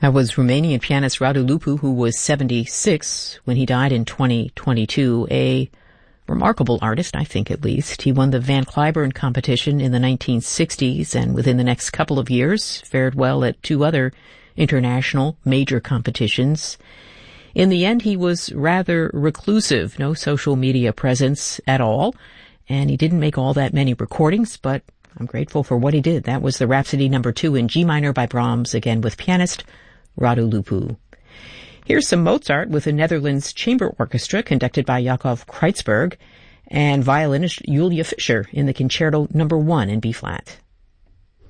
That was Romanian pianist Radu Lupu, who was 76 when he died in 2022. A remarkable artist, I think at least. He won the Van Cliburn competition in the 1960s, and within the next couple of years fared well at two other international major competitions. In the end, he was rather reclusive, no social media presence at all, and he didn't make all that many recordings, but I'm grateful for what he did. That was the Rhapsody No. 2 in G minor by Brahms, again with pianist Radu Lupu. Here's some Mozart with the Netherlands Chamber Orchestra, conducted by Yakov Kreitzberg, and violinist Julia Fischer in the Concerto No. 1 in B-flat.